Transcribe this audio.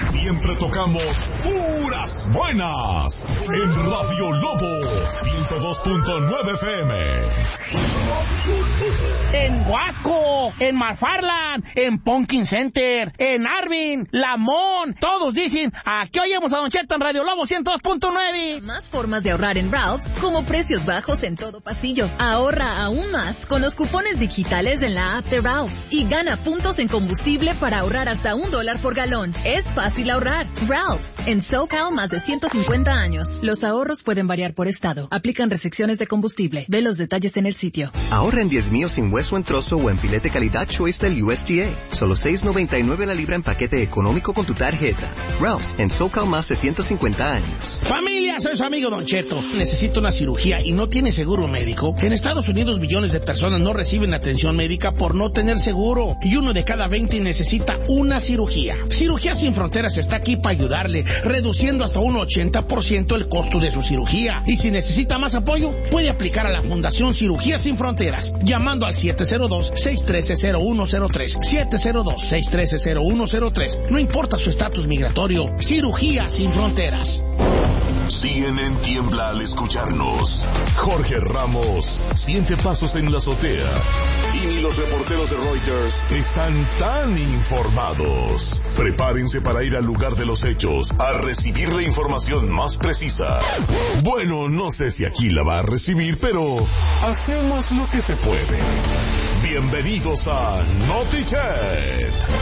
Siempre tocamos puras buenas. En Radio Lobo 102.9 FM. En Huasco, en McFarland, en Pumpkin Center, en Arvin, Lamón, todos dicen, aquí oímos a Don Cheto en Radio Lobo 102.9. Más formas de ahorrar en Ralph's, como precios bajos en todo pasillo. Ahorra aún más con los cupones digitales en la app de Ralph's y gana puntos en combustible para ahorrar hasta $1 por galón. Es fácil ahorrar. Ralph's, en SoCal más de 150 años. Los ahorros pueden variar por estado. Aplican restricciones de combustible. Ve los detalles en el sitio. Ahorra en 10 míos sin hueso en trozo o en filete calidad Choice del USDA. Solo $6.99 la libra en paquete económico con tu tarjeta. Ralph's, en SoCal más de 150 años. Familia, soy su amigo Don Cheto. Necesito una cirugía y no tiene seguro médico. En Estados Unidos millones de personas no reciben atención médica por no tener seguro. Y 1 de cada 20 necesita una cirugía. Cirugías Sin Fronteras está aquí para ayudarle, reduciendo hasta un 80% el costo de su cirugía. Y si necesita más apoyo, puede aplicar a la Fundación Cirugías Sin Fronteras, llamando al 702-613-0103. 702-613-0103. No importa su estatus migratorio. Cirugías Sin Fronteras. CNN tiembla al escucharnos. Jorge Ramos siente pasos en la azotea. Y ni los reporteros de Reuters están tan informados. Prepárense para ir al lugar de los hechos a recibir la información más precisa. Bueno, no sé si aquí la va a recibir, pero hacemos lo que se puede. Bienvenidos a Notichet.